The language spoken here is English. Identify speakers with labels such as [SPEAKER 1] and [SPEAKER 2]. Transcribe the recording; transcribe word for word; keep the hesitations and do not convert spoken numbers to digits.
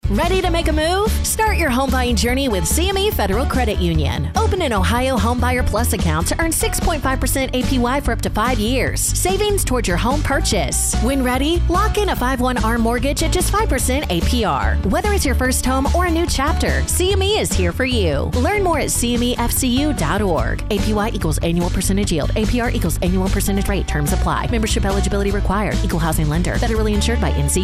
[SPEAKER 1] Ready to make a move? Start your home buying journey with C M E Federal Credit Union. Open an Ohio Homebuyer Plus account to earn six point five percent A P Y for up to five years. Savings towards your home purchase. When ready, lock in a five one A R M mortgage at just five percent A P R. Whether it's your first home or a new chapter, C M E is here for you. Learn more at C M E F C U dot org. A P Y equals annual percentage yield. A P R equals annual percentage rate. Terms apply. Membership eligibility required. Equal housing lender. Federally insured by N C U A.